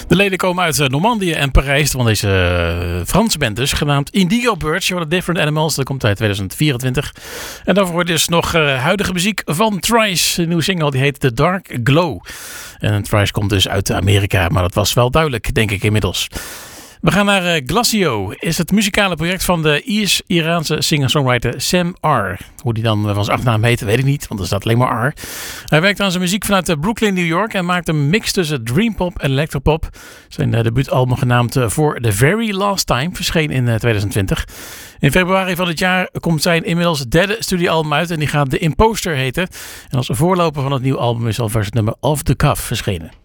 De leden komen uit Normandië en Parijs, van deze Franse band dus, genaamd Indigo Birds, The Different Animals. Dat komt uit 2024. En daarvoor dus nog huidige muziek van Thrice. Een nieuwe single die heet The Dark Glow. En Thrice komt dus uit Amerika, maar dat was wel duidelijk, denk ik inmiddels. We gaan naar Glacio. Is het muzikale project van de Iraanse singer-songwriter Sam R. Hoe die dan van zijn achternaam heet, weet ik niet, want er staat alleen maar R. Hij werkt aan zijn muziek vanuit Brooklyn, New York en maakt een mix tussen dreampop en electropop. Zijn debuutalbum genaamd For the Very Last Time verscheen in 2020. In februari van het jaar komt zijn inmiddels derde studioalbum uit en die gaat The Imposter heten. En als voorloper van het nieuwe album is alvast het nummer Off the Cuff verschenen.